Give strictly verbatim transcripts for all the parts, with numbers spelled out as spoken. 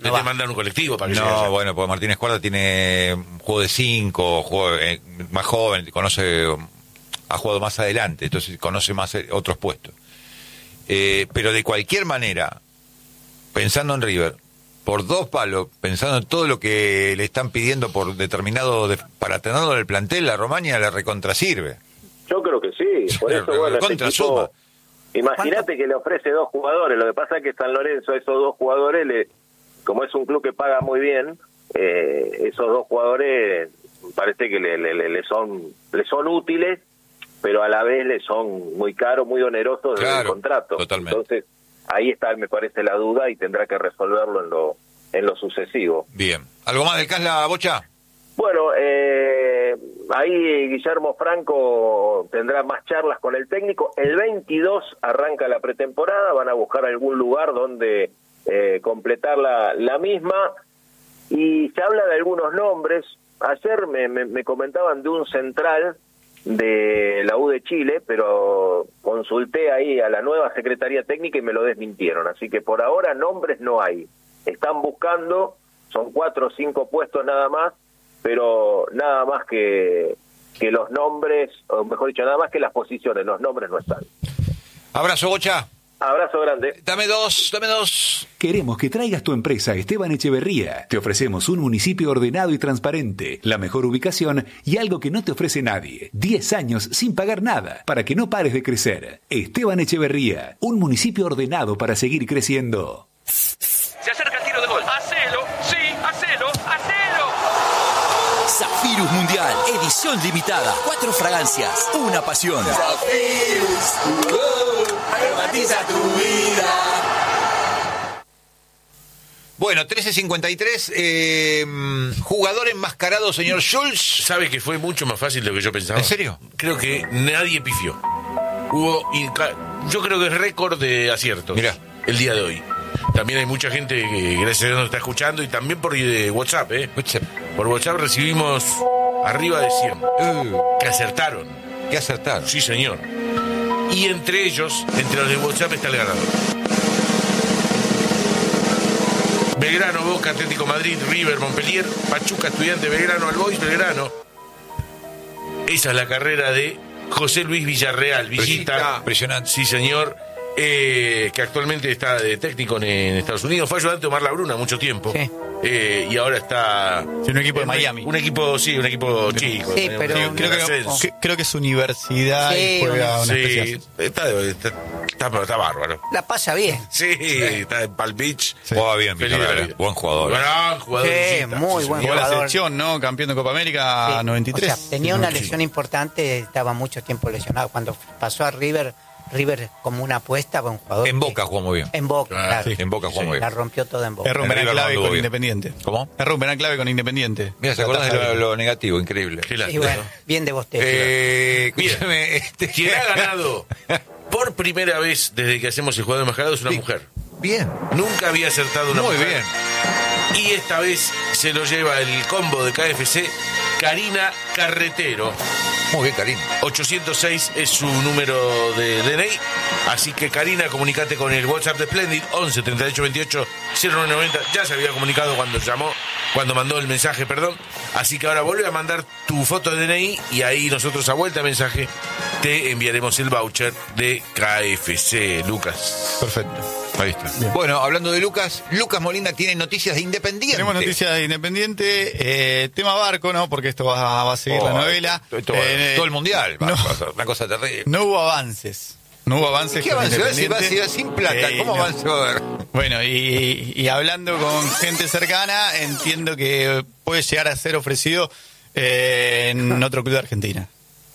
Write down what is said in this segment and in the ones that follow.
Le no te mandan un colectivo para que No, llegue allá. bueno, porque Martínez Cuarta tiene un juego de cinco, juego, eh, más joven, conoce, ha jugado más adelante, entonces conoce más eh, otros puestos. Eh, pero de cualquier manera, pensando en River, por dos palos, pensando en todo lo que le están pidiendo por determinado, de, para tenerlo en el plantel, la Romaña le recontrasirve. Yo creo que sí, por eso, bueno, este Contra equipo, suma. imagínate que le ofrece dos jugadores, lo que pasa es que San Lorenzo, esos dos jugadores, le, como es un club que paga muy bien, eh, esos dos jugadores parece que le, le, le, le son le son útiles, pero a la vez le son muy caros, muy onerosos Claro, del contrato. totalmente. Entonces, ahí está, me parece, la duda y tendrá que resolverlo en lo en lo sucesivo. Bien. ¿Algo más del C A S, la Bocha? Bueno, eh, ahí Guillermo Franco tendrá más charlas con el técnico. El veintidós arranca la pretemporada, van a buscar algún lugar donde eh, completar la, la misma. Y se habla de algunos nombres. Ayer me, me, me comentaban de un central de la U de Chile, pero consulté ahí a la nueva Secretaría Técnica y me lo desmintieron. Así que por ahora nombres no hay. Están buscando, son cuatro o cinco puestos nada más, pero nada más que, que los nombres, o mejor dicho, nada más que las posiciones, los nombres no están. Abrazo, Bocha. Abrazo grande. Dame dos, dame dos. Queremos que traigas tu empresa a Esteban Echeverría. Te ofrecemos un municipio ordenado y transparente, la mejor ubicación y algo que no te ofrece nadie. diez años sin pagar nada para que no pares de crecer. Esteban Echeverría, un municipio ordenado para seguir creciendo. Se acerca el tiro de gol. ¡Hacelo! ¡Sí! ¡Hacelo! ¡Hacelo! Zafirus Mundial, edición limitada. Cuatro fragancias, una pasión. Zafirus, uh, aromatiza tu vida. Bueno, trece cincuenta y tres, eh, jugador enmascarado, señor Schultz. ¿Sabe que fue mucho más fácil de lo que yo pensaba? ¿En serio? Creo que nadie pifió. Hubo, inca- yo creo que es récord de aciertos. Mirá. El día de hoy. También hay mucha gente que gracias a Dios nos está escuchando y también por eh, WhatsApp, ¿eh? WhatsApp. Por WhatsApp recibimos arriba de cien. Uh, Que acertaron. qué acertar. Sí, señor. Y entre ellos, entre los de WhatsApp está el ganador. Belgrano, Boca, Atlético Madrid, River, Montpellier, Pachuca, Estudiante, Belgrano, Albois, Belgrano. Esa es la carrera de José Luis Villarreal, Villita. Impresionante. Sí, señor. Eh, que actualmente está de técnico en, en Estados Unidos. Fue ayudante de Omar Labruna mucho tiempo. Sí. Eh, y ahora está... Sí, un equipo de Miami. Un equipo, sí, un equipo chico. Sí, pero- Sí, Creo que, ascenso. que- creo que es universidad Sí, y juega una Sí, especie de- está, está, está, está bárbaro. La pasa bien. Sí, está en Palm Beach. Juega bien, Feliz de la Villarreal. vida. Buen jugador. Gran jugador. Sí, Villita, muy sí, buen señor. Jugó la jugador. selección, ¿no? Campeón de Copa América Sí. noventa y tres. O sea, tenía una lesión importante, estaba mucho tiempo lesionado. Cuando pasó a River, River como una apuesta con un jugador. En que- Boca jugó muy bien. En Boca, Ah, claro. sí. En Boca jugó muy bien. La rompió toda en Boca. Es romper River clave no anduvo con bien. Independiente. ¿Cómo? Es romper clave con Independiente. Mira, ¿se acordás de lo, lo negativo? Increíble. Qué Y lástima, bueno, ¿no? bien de vos, Eh, Mira. escúchame, este... Quien ha ganado por primera vez desde que hacemos el jugador enmascarado es una Sí. mujer. Bien, Nunca había acertado una muy mujer. bien. Y esta vez se lo lleva el combo de K F C, Karina Carretero. Muy bien, Karim. ochocientos seis es su número de D N I. Así que, Karina, comunicate con el WhatsApp de Splendid, once treinta y ocho veintiocho cero nueve noventa. Ya se había comunicado cuando llamó, cuando mandó el mensaje, perdón. Así que ahora vuelve a mandar tu foto de D N I y ahí nosotros, a vuelta de mensaje, te enviaremos el voucher de K F C, Lucas. Perfecto. Ahí está. Bueno, hablando de Lucas, Lucas Molina tiene noticias de Independiente. Tenemos noticias de Independiente. Eh, tema barco, ¿no? Porque esto va, va a seguir Oh, la novela. Todo, todo- Eh, todo el mundial. no. Va, va a ser una cosa terrible. No hubo avances. No hubo avances. ¿Qué con avance? Va a ser- va a Independiente. ser sin plata. Eh, ¿Cómo no. avance va a haber? Bueno, y, y hablando con gente cercana, entiendo que puede llegar a ser ofrecido eh, en otro club de Argentina.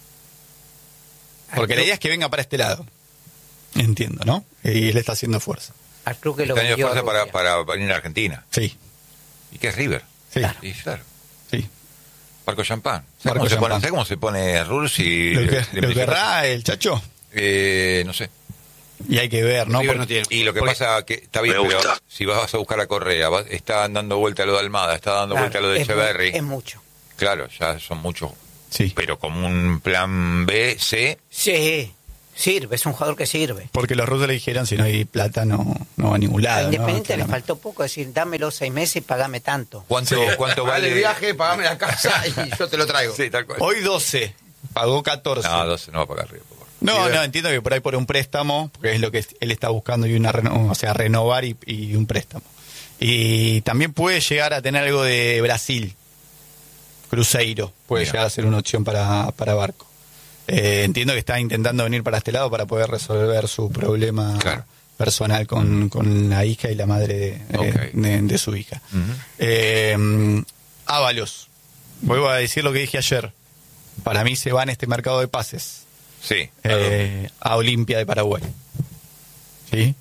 Porque la idea es que venga para este lado. Entiendo, ¿no? Y le está haciendo fuerza. Al club que lo Está teniendo vendió a fuerza para, Rusia. para venir a Argentina. Sí, ¿Y qué es River? sí, Y claro, sí. Barco Champán. ¿Sabes Barco cómo, se pone- Champán. ¿sabes cómo se pone Ruls y... ¿Lo, que, le- lo le- querrá el Chacho? Eh, no sé. Y hay que ver, ¿no? River Porque- no tiene. Y lo que Porque- pasa que está bien, Me pero gusta. si vas a buscar a Correa, vas- está dando vuelta a lo de Almada, está dando Claro, vuelta a lo de es mu- Echeverry. Es mucho. Claro, ya son muchos. Sí. Pero como un plan B, C, Sí, Sirve, es un jugador que sirve. Porque los rusos le dijeron, si no hay plata no, no va a ningún lado. A Independiente ¿no? le faltó poco, decir, dámelo seis meses y pagame tanto. ¿Cuánto, Sí. cuánto Vale vale? el viaje, pagame la casa y yo te lo traigo. Sí, tal cual. Hoy doce, pagó catorce. No, doce no va a pagar River. por favor. No, no, entiendo que por ahí por un préstamo, porque es lo que él está buscando, y una reno- o sea, renovar y, y un préstamo. Y también puede llegar a tener algo de Brasil. Cruzeiro puede Mira. llegar a ser una opción para, para Barco. Eh, entiendo que está intentando venir para este lado para poder resolver su problema Claro. personal con, con la hija y la madre de, de- Ok. de- de su hija. Ujú. Eh, Ábalos, vuelvo a decir lo que dije ayer. Para mí se va en este mercado de pases Sí. eh, a Olimpia de Paraguay. ¿Sí?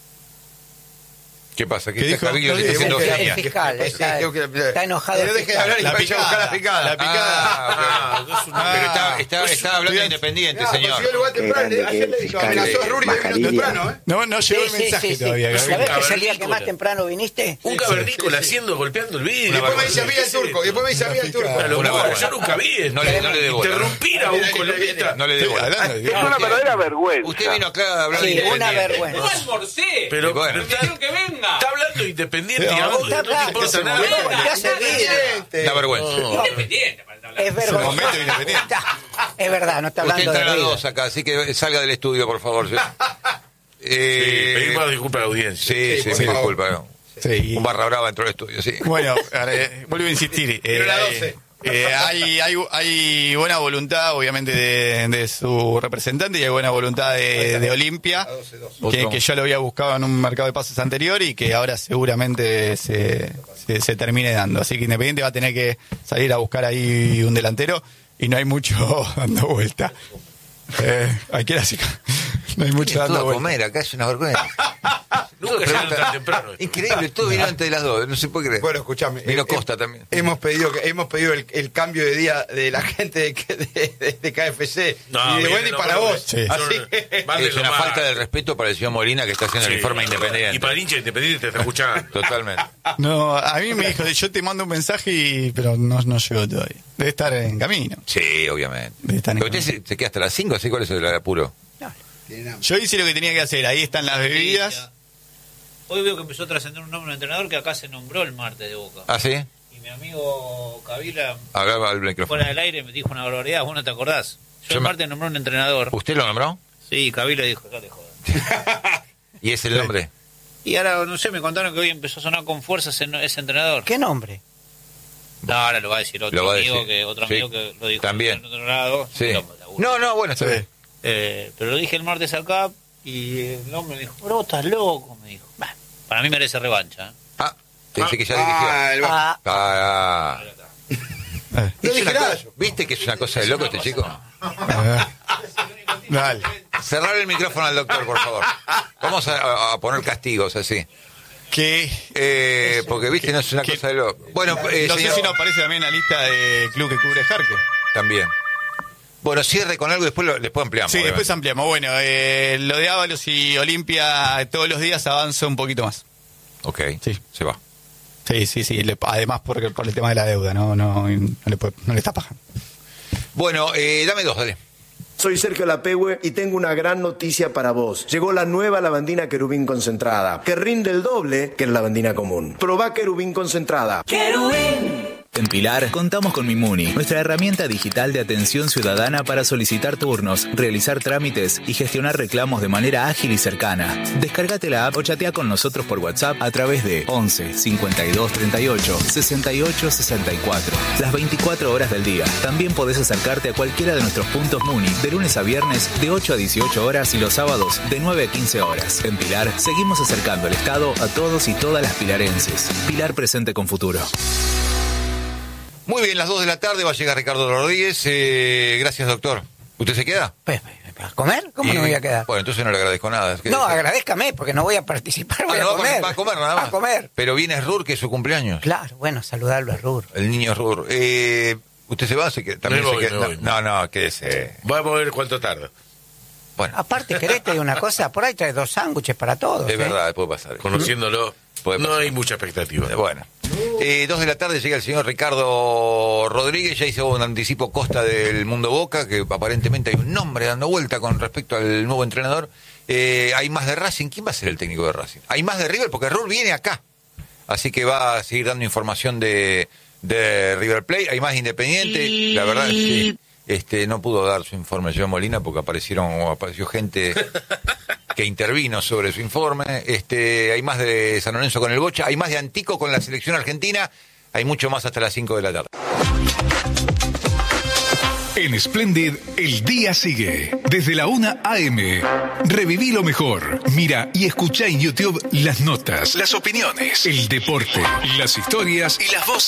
¿Qué pasa? ¿Qué, ¿Qué está dijo? Cabildo? No, ¿Qué está dijo haciendo que- genia? El fiscal, Sí, está, creo que- está enojado. No el deje de fiscal. hablar y La vaya a picada. buscar la picada. La picada. Ah, ok. Ah, Pero está, está, está hablando de Independiente, Ah, señor. consiguió el lugar temprano. grande Ayer que le el dijo, fiscal amenazó a de Ruri de vino Mascarilla. temprano, ¿eh? No, no Sí, llegó el sí, mensaje sí, sí. todavía. ¿Sabés Gabriel. que es el día que Cavernícola. más temprano viniste? Un cavernícola haciendo, golpeando el vidrio. Después me dice a mí el turco. Después me dice a mí el turco. Una Una locura, vergüenza. yo nunca vi esto. No le- no le dé bola. Interrumpir a un colombiista. No le dé bola. Hablando de- Es una verdadera vergüenza. Usted vino acá a hablar de Sí, una Independiente. vergüenza. No almorcé. Pero, Bueno. pero Me está, dijeron que venga. está hablando de Independiente Sí, y a vos está no te hablando. importa nada. Venga, ¿qué hace vidrio? Una vergüenza. Independiente. para hablar. Es momento vergonzoso. Independiente. Es verdad, no está Usted hablando entra de a las River. dos acá, así que salga del estudio, por favor. Sí. Sí, Eh, pedimos disculpas a la audiencia. sí, sí, por me favor. disculpa. no. Sí. Un barra brava entró al estudio, sí. Bueno, eh, vuelvo a insistir. eh, Pero la hay- doce. eh, hay, hay, hay buena voluntad, obviamente, de, de su representante, y hay buena voluntad de, de Olimpia, A doce, doce. que, Otro. que yo lo había buscado en un mercado de pases anterior y que ahora seguramente se, se, se termine dando. Así que Independiente va a tener que salir a buscar ahí un delantero y no hay mucho dando vuelta. Eh, aquí era así, no hay mucho Todo dando a vuelta. comer, acá es una vergüenza. Nunca llegaron tan temprano. Increíble, todo vino antes de las dos, no se puede creer. Bueno, escúchame. Vino eh, Costa eh, también. Hemos pedido que hemos pedido el, el cambio de día de la gente de, de, de- de K F C. No, y de viene, Wendy no, para no, vos. Sí. Así Yo- que- Mande Es lo una más. falta de respeto para el señor Molina que está haciendo el Sí. informe independiente. Y para el hincha independiente te está escuchando. Totalmente. No, a mí me dijo, yo te mando un mensaje, y, pero no, no llegó todavía. Debe estar en camino. Sí, obviamente. Están en Pero usted se, se queda hasta las cinco, ¿así? ¿Cuál es el apuro? Yo hice lo que tenía que hacer, ahí están las bebidas. Hoy veo que empezó a trascender un nombre de entrenador que acá se nombró el martes de Boca. ¿Ah, sí? Y mi amigo Kabila, Hablaba al micrófono. fuera del aire, me dijo una barbaridad. ¿Vos no te acordás? Yo, Yo el me- martes nombré un entrenador. ¿Usted lo nombró? Sí, Kabila dijo, no te jodas. ¿Y es el nombre? Y ahora, no sé, me contaron que hoy empezó a sonar con fuerza ese, ese entrenador. ¿Qué nombre? No, ahora lo va a decir otro Lo va a amigo, decir. que, otro Sí. amigo que lo dijo También. en otro lado. Sí. No, la uno. No, no, bueno, está Sí. bien. Eh, pero lo dije el martes acá y el hombre me dijo, pero vos estás loco, me dijo. Bah, para mí merece revancha. ¿eh? Ah, pensé que ya dirigió. Ah, el- Ah, Ah, Eh, No es dije una nada cosa- yo. ¿Viste que es una cosa de loco este chico? eh, Dale. Cerrar el micrófono al doctor, por favor. Vamos a, a poner castigos así. Que Eh, porque, viste, no es una que- cosa de loco. Bueno, eh, no señor- sé si nos aparece también en la lista de club que cubre Jarque. También. Bueno, cierre con algo y después, lo, después ampliamos. Sí, obviamente. después ampliamos. Bueno, eh, lo de Ábalos y Olimpia todos los días avanza un poquito más. Ok, Sí. se va. Sí, sí, sí. le- además por, por el tema de la deuda, no, no, no, le, puede- no le está pagando. Bueno, eh, dame dos, dale. Soy Sergio Lapehue y tengo una gran noticia para vos. Llegó la nueva lavandina querubín concentrada, que rinde el doble que la lavandina común. Probá querubín concentrada. En Pilar contamos con Mimuni, nuestra herramienta digital de atención ciudadana para solicitar turnos, realizar trámites y gestionar reclamos de manera ágil y cercana. Descárgate la app o chatea con nosotros por WhatsApp a través de once cincuenta y dos treinta y ocho sesenta y ocho sesenta y cuatro. Las veinticuatro horas del día. También podés acercarte a cualquiera de nuestros puntos Muni de lunes a viernes de ocho a dieciocho horas y los sábados de nueve a quince horas. En Pilar seguimos acercando el Estado a todos y todas las pilarenses. Pilar presente con futuro. Muy bien, las dos de la tarde va a llegar Ricardo Rodríguez. Eh, gracias, doctor. ¿Usted se queda? pues, ¿para comer? ¿Cómo Y- no voy a quedar? Bueno, entonces no le agradezco nada. Es que- No, agradézcame, porque no voy a participar, voy Ah, a no, va a comer. comer- va a comer nada más. A comer. Pero viene Rur, que es su cumpleaños. Claro, bueno, saludarlo a Rur. El niño Rur. Eh, ¿Usted se va? ¿Se queda? También Me se voy, queda. me voy. No, no, no, quédese. Vamos a ver cuánto tarda. Bueno, Aparte, querés, te digo una cosa, por ahí traes dos sándwiches para todos. es ¿eh? verdad, puede pasar. Conociéndolo, Puede no pasar. hay mucha expectativa. Eh, Bueno, Eh, dos de la tarde llega el señor Ricardo Rodríguez, ya hizo un anticipo Costa del Mundo Boca, que aparentemente hay un nombre dando vuelta con respecto al nuevo entrenador. Eh, hay más de Racing. ¿Quién va a ser el técnico de Racing? Hay más de River, porque Rur viene acá. Así que va a seguir dando información de, de River Plate. Hay más de Independiente. La verdad es que este, no pudo dar su informe Joan Molina porque aparecieron apareció gente que intervino sobre su informe. Este, hay más de San Lorenzo con el Bocha. Hay más de Antico con la selección argentina. Hay mucho más hasta las cinco de la tarde. En Splendid, el día sigue. Desde la una a eme. Reviví lo mejor. Mira y escucha en YouTube las notas, las opiniones, el deporte, las historias y las voces.